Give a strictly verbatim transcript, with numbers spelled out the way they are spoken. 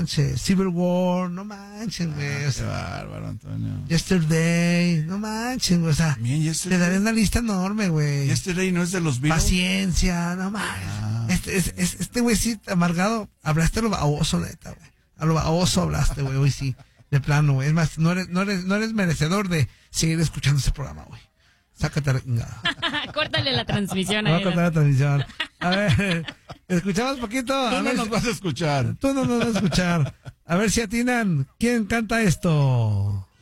manches. Civil War, no manchen, güey. Ah, o sea, qué bárbaro, Antonio. Yesterday, no manchen, güey. O sea, Bien, te Yesterday. daré una lista enorme, güey. Yesterday no es de los Beatles. Paciencia, no manches. Ah. Este, es, es, este güey sí, amargado, hablaste a lo baboso, neta, güey. A lo baboso hablaste, güey, hoy sí. De plano, güey. Es más, no eres, no eres, no eres merecedor de seguir escuchando ese programa, güey. Sácate la chingada. Córtale la transmisión. Me voy a ahí, cortar la transmisión. A ver, ¿escuchamos poquito? A Tú no ver nos si- vas a escuchar. Tú no nos vas a escuchar. A ver si atinan. ¿Quién canta esto?